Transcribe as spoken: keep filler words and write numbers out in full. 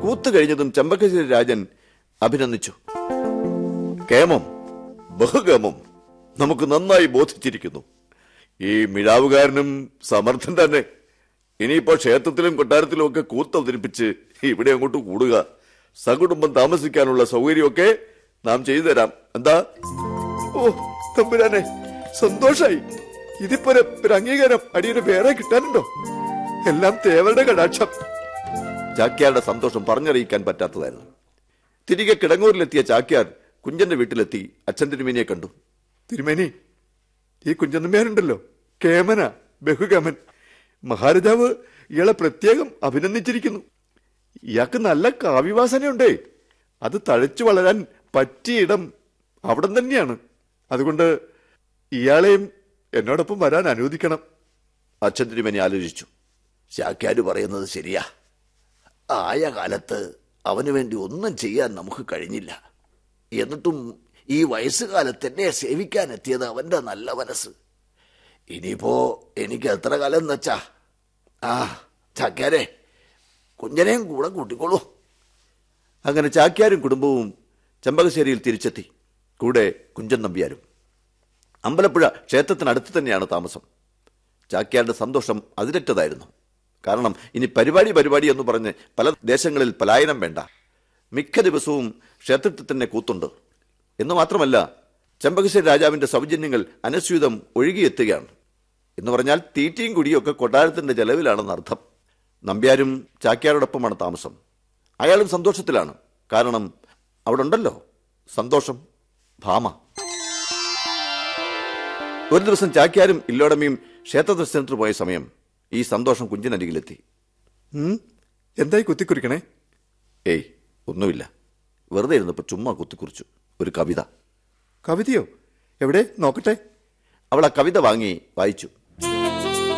കൂത്തു കഴിഞ്ഞതും ചെമ്പകശ്ശേരി രാജൻ അഭിനന്ദിച്ചു. കേമം, ബഹുകേമം, നമുക്ക് നന്നായി ബോധിച്ചിരിക്കുന്നു. ഈ മിഴാവുകാരനും സമർത്ഥൻ തന്നെ. ഇനിയിപ്പോ ക്ഷേത്രത്തിലും കൊട്ടാരത്തിലും ഒക്കെ കൂത്ത് അവതരിപ്പിച്ച് ഇവിടെ അങ്ങോട്ട് കൂടുക. സകുടുംബം താമസിക്കാനുള്ള സൗകര്യമൊക്കെ നാം ചെയ്തു തരാം. എന്താ? ഓ തമ്പുരാനെ, സന്തോഷായി. ഇതിപ്പോലെ ഒരു അംഗീകാരം അടിയൊരു വേറെ കിട്ടാനുണ്ടോ? എല്ലാം തേവരുടെ കടാക്ഷം. ചാക്യാരുടെ സന്തോഷം പറഞ്ഞറിയിക്കാൻ പറ്റാത്തതായിരുന്നു. തിരികെ കിടങ്ങൂരിലെത്തിയ ചാക്യാർ കുഞ്ചന്റെ വീട്ടിലെത്തി അച്ഛൻ തിരുമേനിയെ കണ്ടു. തിരുമേനി, ഈ കുഞ്ചന്തമ്മയാരുണ്ടല്ലോ, കേമന, ബഹുകേമൻ. മഹാരാജാവ് ഇയാളെ പ്രത്യേകം അഭിനന്ദിച്ചിരിക്കുന്നു. ഇയാൾക്ക് നല്ല കാവ്യവാസനയുണ്ടേ. അത് തഴച്ചു വളരാൻ പറ്റിയ ഇടം അവിടം തന്നെയാണ്. അതുകൊണ്ട് ഇയാളെയും എന്നോടൊപ്പം വരാൻ അനുവദിക്കണം. അച്ഛൻ തിരുമേനി ആലോചിച്ചു. ചാക്യാര് പറയുന്നത് ശരിയാ. ആയ കാലത്ത് അവന് വേണ്ടി ഒന്നും ചെയ്യാൻ നമുക്ക് കഴിഞ്ഞില്ല. എന്നിട്ടും ഈ വയസ്സുകാലത്ത് എന്നെ സേവിക്കാനെത്തിയത് അവന്റെ നല്ല മനസ്സ്. ഇനിയിപ്പോ എനിക്ക് എത്ര കാലം എന്ന് വെച്ചാ ആ ചാക്യാരെ, കുഞ്ഞനെയും കൂടെ കൂട്ടിക്കോളൂ. അങ്ങനെ ചാക്യാരും കുടുംബവും ചെമ്പകശ്ശേരിയിൽ തിരിച്ചെത്തി. കൂടെ കുഞ്ചൻ നമ്പ്യാരും. അമ്പലപ്പുഴ ക്ഷേത്രത്തിനടുത്ത് തന്നെയാണ് താമസം. ചാക്യാരുടെ സന്തോഷം അതിരറ്റതായിരുന്നു. കാരണം ഇനി പരിപാടി പരിപാടി എന്ന് പറഞ്ഞ് പല ദേശങ്ങളിൽ പലായനം വേണ്ട. മിക്ക ദിവസവും ക്ഷേത്രത്തിൽ തന്നെ കൂത്തുണ്ട്. എന്ന് മാത്രമല്ല, ചെമ്പകശ്ശേരി രാജാവിന്റെ സൗജന്യങ്ങൾ അനസ്യൂതം ഒഴുകിയെത്തുകയാണ്. എന്ന് പറഞ്ഞാൽ തീറ്റയും കുടിയൊക്കെ കൊട്ടാരത്തിന്റെ ചെലവിലാണെന്ന് അർത്ഥം. നമ്പ്യാരും ചാക്യാരോടൊപ്പമാണ് താമസം. അയാളും സന്തോഷത്തിലാണ്. കാരണം അവിടെ ഉണ്ടല്ലോ സന്തോഷം, ഭാമ. ഒരു ദിവസം ചാക്യാരും ഇല്ലോടമയും ക്ഷേത്ര ദർശനത്തിന് പോയ സമയം ഈ സന്തോഷം കുഞ്ചിനരികിലെത്തി. എന്തായി കുത്തിക്കുറിക്കണേ? ഏയ് ഒന്നുമില്ല, വെറുതെ ഇരുന്നപ്പോൾ ചുമ്മാ കുത്തിക്കുറിച്ചു. ഒരു കവിത. കവിതയോ? എവിടെ നോക്കട്ടെ. അവൾ ആ കവിത വാങ്ങി വായിച്ചു.